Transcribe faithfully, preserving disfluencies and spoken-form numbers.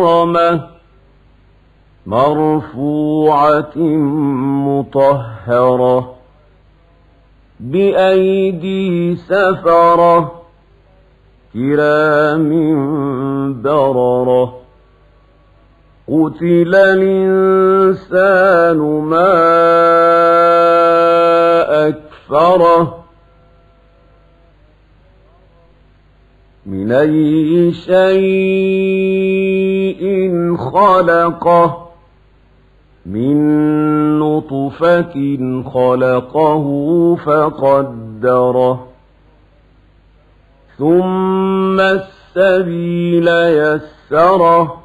مكرمة مرفوعة مطهرة بأيدي سفرة كرام بررة قتل الإنسان ما أكفره من أي شيء خلقه من نطفة خلقه فقدره ثم السبيل يسره